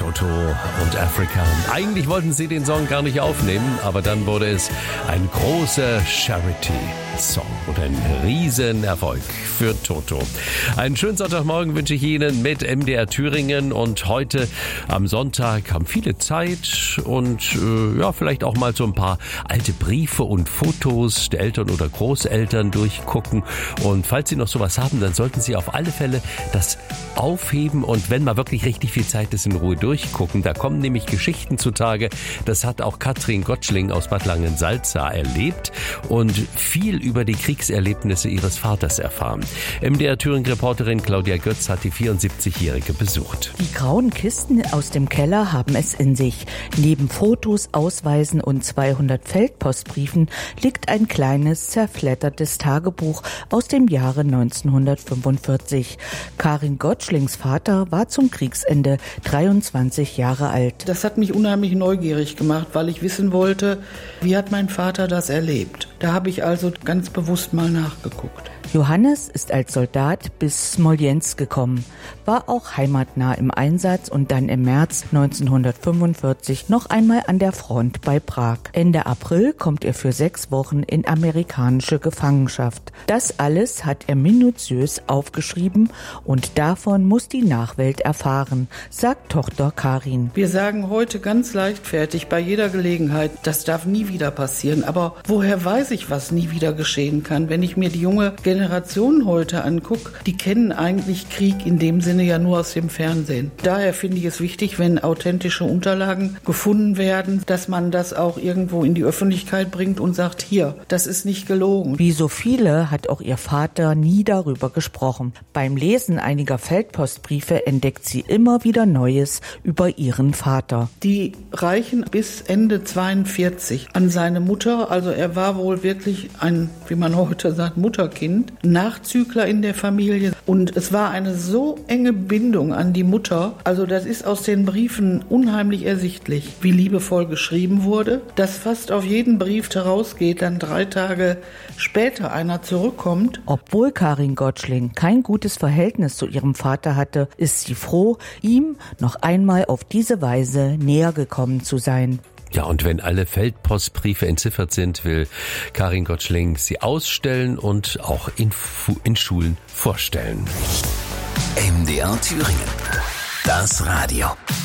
Toto und Africa. Eigentlich wollten sie den Song gar nicht aufnehmen, aber dann wurde es ein großer Charity-Song und ein Riesenerfolg für Toto. Einen schönen Sonntagmorgen wünsche ich Ihnen mit MDR Thüringen, und heute am Sonntag haben viele Zeit und vielleicht auch mal so ein paar alte Briefe und Fotos der Eltern oder Großeltern durchgucken. Und falls Sie noch sowas haben, dann sollten Sie auf alle Fälle das aufheben und wenn mal wirklich richtig viel Zeit ist, in Ruhe durchgucken. Da kommen nämlich Geschichten zutage. Das hat auch Katrin Gottschling aus Bad Langensalza erlebt und viel über die Kriegserlebnisse ihres Vaters erfahren. MDR Thüringen-Reporterin Claudia Götz hat die 74-Jährige besucht. Die grauen Kisten aus dem Keller haben es in sich. Neben Fotos, Ausweisen und 200 Feldpostbriefen liegt ein kleines, zerfleddertes Tagebuch aus dem Jahre 1945. Karin Gottschlings Vater war zum Kriegsende 23 Jahre alt. Das hat mich unheimlich neugierig gemacht, weil ich wissen wollte, wie hat mein Vater das erlebt. Da habe ich also ganz bewusst mal nachgeguckt. Johannes ist als Soldat bis Smolensk gekommen, war auch heimatnah im Einsatz und dann im März 1945 noch einmal an der Front bei Prag. Ende April kommt er für 6 Wochen in amerikanische Gefangenschaft. Das alles hat er minutiös aufgeschrieben und davon muss die Nachwelt erfahren, sagt Tochter Karin. Wir sagen heute ganz leichtfertig bei jeder Gelegenheit, das darf nie wieder passieren. Aber woher weiß ich, was nie wieder geschehen kann, wenn ich mir die junge Generation heute angucke, die kennen eigentlich Krieg in dem Sinne ja nur aus dem Fernsehen. Daher finde ich es wichtig, wenn authentische Unterlagen gefunden werden, dass man das auch irgendwo in die Öffentlichkeit bringt und sagt, hier, das ist nicht gelogen. Wie so viele hat auch ihr Vater nie darüber gesprochen. Beim Lesen einiger Feldpostbriefe entdeckt sie immer wieder Neues über ihren Vater. Die reichen bis Ende 42 an seine Mutter, also er war wohl wirklich ein, wie man heute sagt, Mutterkind. Nachzügler in der Familie, und es war eine so enge Bindung an die Mutter, also das ist aus den Briefen unheimlich ersichtlich, wie liebevoll geschrieben wurde, dass fast auf jeden Brief herausgeht, dann 3 Tage später einer zurückkommt. Obwohl Karin Gottschling kein gutes Verhältnis zu ihrem Vater hatte, ist sie froh, ihm noch einmal auf diese Weise näher gekommen zu sein. Ja, und wenn alle Feldpostbriefe entziffert sind, will Karin Gottschling sie ausstellen und auch in Schulen vorstellen. MDR Thüringen. Das Radio.